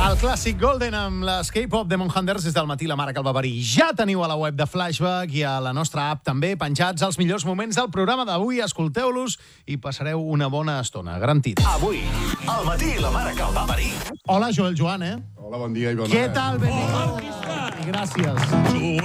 El clàssic Golden amb l'Escape Pop de Monhanders des del matí, la mare que el va parir. Ja teniu a la web de Flashback i a la nostra app també penjats els millors moments del programa d'avui. Escolteu-los i passareu una bona estona, garantit. Avui, al matí, la mare que el va parir. Hola, Joel Joan, Hola, bon dia i bona Què tal? Benvingut. Gràcies.